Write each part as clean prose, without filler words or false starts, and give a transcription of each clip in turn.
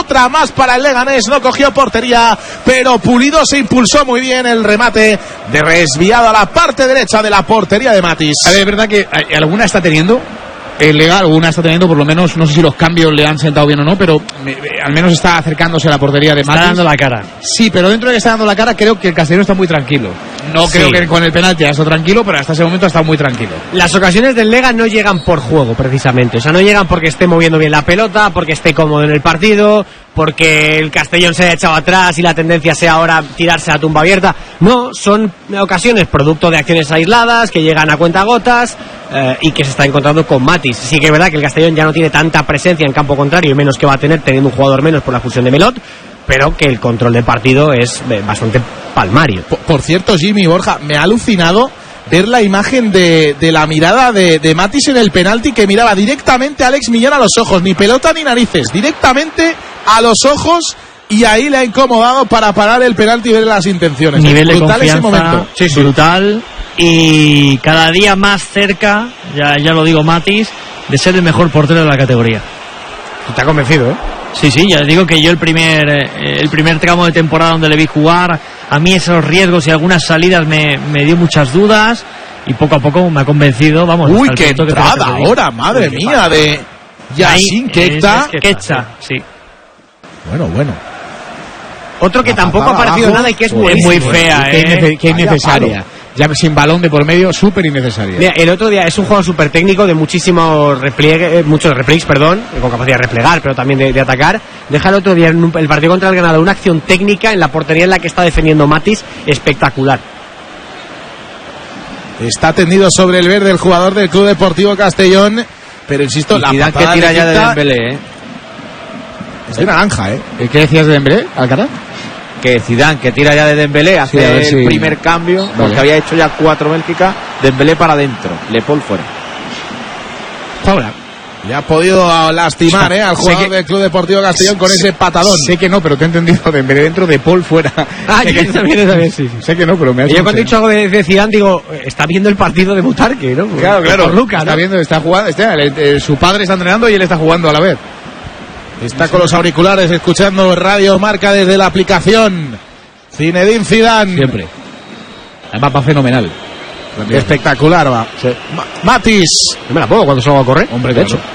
otra más para el Leganés, no cogió portería, pero Pulido se impulsó muy bien, el remate de desviado a la parte derecha de la portería de Matis. A ver, es verdad que alguna está teniendo, legal, alguna está teniendo, por lo menos, no sé si los cambios le han sentado bien o no, pero al menos está acercándose a la portería de Matis. Está dando la cara. Sí, pero dentro de que está dando la cara, creo que el Castellón está muy tranquilo. No creo que con el penalti ha estado tranquilo, pero hasta ese momento ha estado muy tranquilo. Las ocasiones del Lega no llegan por juego, precisamente. O sea, no llegan porque esté moviendo bien la pelota, porque esté cómodo en el partido, porque el Castellón se haya echado atrás y la tendencia sea ahora tirarse a tumba abierta. No, son ocasiones producto de acciones aisladas que llegan a cuentagotas y que se está encontrando con Matis. Sí que es verdad que el Castellón ya no tiene tanta presencia en campo contrario, y menos que va a tener teniendo un jugador menos por la fusión de Melot, pero que el control del partido es bastante palmario. Por cierto, Jimmy, Borja, me ha alucinado ver la imagen de la mirada de Matis en el penalti, que miraba directamente a Alex Millán a los ojos, ni pelota ni narices, directamente a los ojos, y ahí le ha incomodado para parar el penalti y ver las intenciones. Nivel brutal de confianza, ese momento. sí, brutal, y cada día más cerca, ya lo digo, Matis, de ser el mejor portero de la categoría. Está convencido, ¿eh? Sí, ya digo que yo el primer tramo de temporada donde le vi jugar, a mí esos riesgos y algunas salidas me dio muchas dudas, y poco a poco me ha convencido, vamos. Uy, qué entrada ahora, madre mía, de Yassin Quetxa. Sí. Bueno. Otro que tampoco ha parecido nada y que es muy fea, que innecesaria. Ya sin balón de por medio, súper innecesaria. Mira, el otro día es un juego súper técnico de muchos repliegues, con capacidad de replegar, pero también de atacar. Deja el otro día el partido contra el Granada una acción técnica en la portería en la que está defendiendo Matis, espectacular. Está tendido sobre el verde el jugador del Club Deportivo Castellón, pero insisto, la patada que tira ya de Dembélé, es de naranja, ¿Qué decías de Dembélé, Alcaraz? Que Zidane, que tira ya de Dembélé, hace el primer cambio, porque había hecho ya 4 Bélgica, Dembélé para adentro, Le Paul fuera. Ahora, le ha podido lastimar al jugador del Club Deportivo Castellón con ese patadón. Sé que no, pero te he entendido, Dembélé dentro, de Paul fuera. Yo también, sí. Sé que no, pero me ha hecho. Yo cuando he dicho algo de Zidane digo, está viendo el partido de Butarque, ¿no? Claro. Por Lucas, ¿no? Está viendo, está jugando, su padre está entrenando y él está jugando a la vez. Está con los auriculares escuchando Radio Marca desde la aplicación. Zinedine Zidane. Siempre. Además va fenomenal. Espectacular va. Sí. Matis. Yo me la pongo cuando salgo a correr. Hombre, de hecho.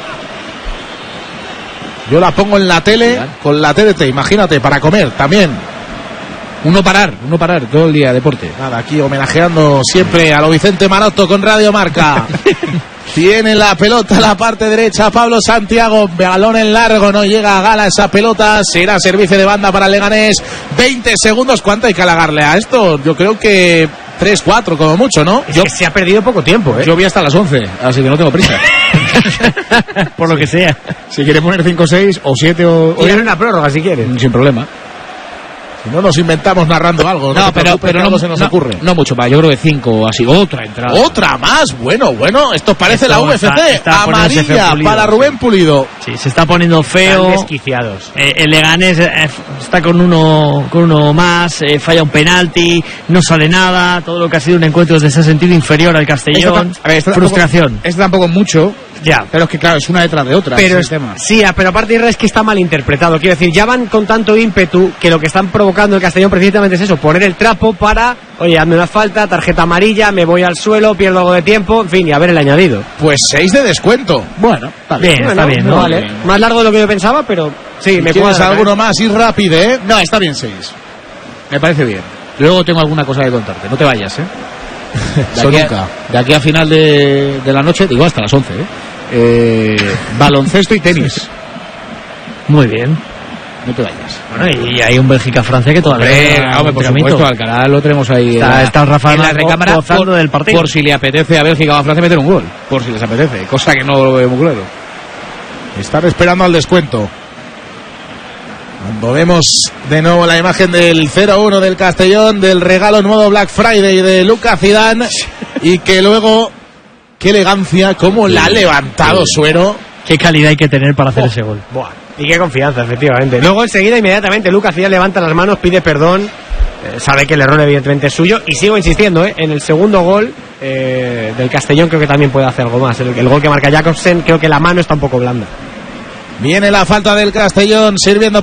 Yo la pongo en la tele, con la TDT, imagínate, para comer también. Uno parar todo el día, deporte. Nada, aquí homenajeando siempre a lo Vicente Maroto con Radio Marca. Tiene la pelota a la parte derecha Pablo Santiago, balón en largo, no llega a Gala esa pelota, será servicio de banda para el Leganés. 20 segundos, ¿cuánto hay que halagarle a esto? Yo creo que 3-4 como mucho, ¿no? Es que se ha perdido poco tiempo, Yo voy hasta las 11, así que no tengo prisa. Por lo que sea. Si quieres poner 5-6 o 7 o... Tienes una prórroga si quieres. Sin problema. Si no nos inventamos narrando algo. No, pero no se nos ocurre. No mucho más, yo creo que 5 o así. Otra entrada. Otra más, bueno, esto parece la UFC. Está amarilla Pulido, para Rubén Pulido. Sí, se está poniendo feo. Están desquiciados. El Leganés está con uno más, falla un penalti, no sale nada. Todo lo que ha sido un encuentro desde ese sentido inferior al Castellón. Frustración. Esto tampoco mucho. Ya. Pero es que claro, es una detrás de otra. Pero pero aparte es que está mal interpretado. Quiero decir, ya van con tanto ímpetu que lo que están provocando el Castellón precisamente es eso, poner el trapo para, oye, hazme una falta, tarjeta amarilla, me voy al suelo, pierdo algo de tiempo, en fin, y a ver el añadido. Pues 6 de descuento. Bueno, está bien. Está bien, ¿no? Vale. Más largo de lo que yo pensaba, pero sí, me ¿Quieres alguno más y rápido, No, está bien 6. Me parece bien. Luego tengo alguna cosa que contarte, no te vayas, De aquí a final de la noche, digo hasta las 11, baloncesto y tenis. Muy bien. No te vayas. Bueno, y hay un Bélgica-Francia que todavía... por supuesto, Alcaraz lo tenemos ahí. Está Rafael en la recámara del partido. Por si le apetece a Bélgica o a Francia meter un gol. Por si les apetece, cosa que no lo veo muy claro. Están esperando al descuento. Cuando vemos de nuevo la imagen del 0-1 del Castellón, del regalo nuevo Black Friday de Lucas Zidane, y que luego, qué elegancia, cómo la ha levantado Suero. Qué calidad hay que tener para hacer ese gol. Buah. Y qué confianza, efectivamente. Luego enseguida, inmediatamente, Lucas Zidane levanta las manos, pide perdón, sabe que el error evidentemente es suyo, y sigo insistiendo, en el segundo gol del Castellón creo que también puede hacer algo más. El gol que marca Jakobsen, creo que la mano está un poco blanda. Viene la falta del Castellón, sirviendo